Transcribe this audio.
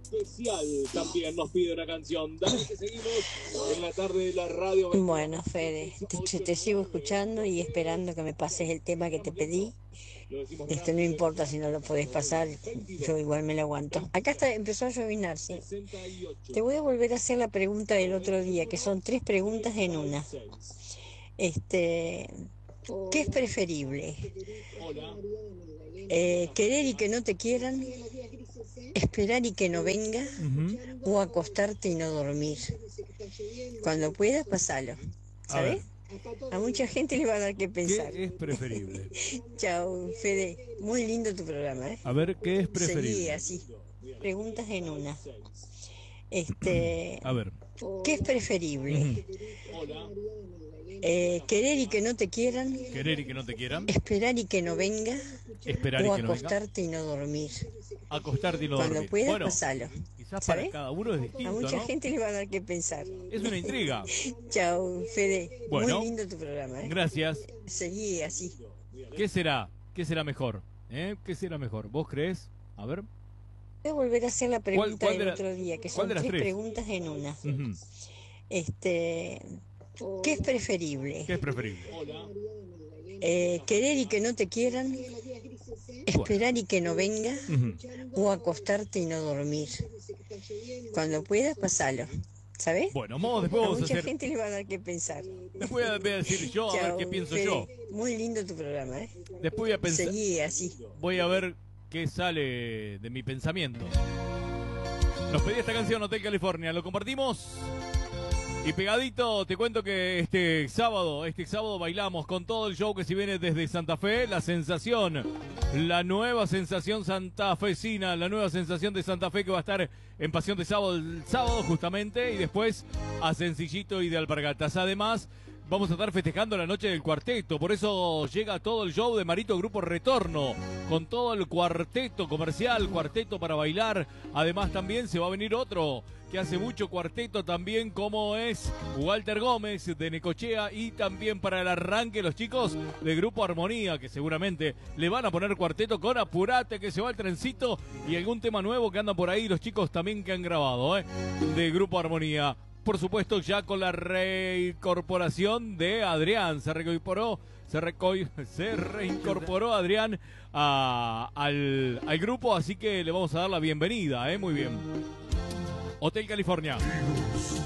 especial también nos pide una canción. Dale que seguimos en la tarde de la radio. Bueno, Fede, te sigo escuchando y esperando que me pases el tema que te pedí. No importa si no lo podés pasar, yo igual me lo aguanto. Acá empezó a llovinar, sí. Te voy a volver a hacer la pregunta del otro día, que son 3 preguntas en una. ¿Qué es preferible? ¿Querer y que no te quieran? ¿Esperar y que no venga? ¿O acostarte y no dormir? Cuando puedas, pasalo. ¿Sabes? A mucha gente le va a dar que pensar. ¿Qué es preferible? Chao, Fede. Muy lindo tu programa, ¿eh? A ver, ¿qué es preferible? Seguí así. Preguntas en una. A ver. ¿Qué es preferible? ¿Querer y que no te quieran? ¿Querer y que no te quieran? ¿Esperar y que no venga? ¿Esperar y ¿O que no venga? acostarte y no dormir? Acostarte y no Cuando dormir. puedas, Bueno, pasalo. quizás ¿sabes? para cada uno es distinto, A mucha ¿no? gente le va a dar que pensar. Es una intriga. Chao, Fede. Bueno, muy lindo tu programa, ¿eh? Gracias. Seguí así. ¿Qué será? ¿Qué será mejor? ¿Qué será mejor? ¿Vos creés? A ver. Voy a volver a hacer la pregunta ¿Cuál de del la- otro día, que cuál son de las 3 tres? preguntas en una. Ujú. ¿Qué es preferible? ¿Qué es preferible? ¿Querer y que no te quieran? ¿Esperar y que no venga? Ujú. ¿O acostarte y no dormir? Cuando puedas, pasalo. ¿Sabes? Bueno, después A vamos a mucha hacer. gente le va a dar que pensar. Después voy a decir yo, a ver Chao, qué pienso Fede. yo. Muy lindo tu programa, ¿eh? Después voy a pensar. Seguí así. Voy a ver qué sale de mi pensamiento. Nos pedí esta canción Hotel California, lo compartimos. Y pegadito, te cuento que este sábado bailamos con todo el show que se viene desde Santa Fe, la nueva sensación santafesina, la nueva sensación de Santa Fe que va a estar en Pasión de Sábado el sábado justamente, y después a Sencillito y de Alpargatas. Además, vamos a estar festejando la noche del cuarteto, por eso llega todo el show de Marito Grupo Retorno, con todo el cuarteto comercial, cuarteto para bailar. Además también se va a venir otro que hace mucho cuarteto también, como es Walter Gómez de Necochea, y también para el arranque los chicos de Grupo Armonía, que seguramente le van a poner cuarteto con Apurate, que se va el trencito, y algún tema nuevo que andan por ahí los chicos también que han grabado, de Grupo Armonía. Por supuesto, ya con la reincorporación de Adrián, se reincorporó Adrián al grupo, así que le vamos a dar la bienvenida, muy bien. Hotel California.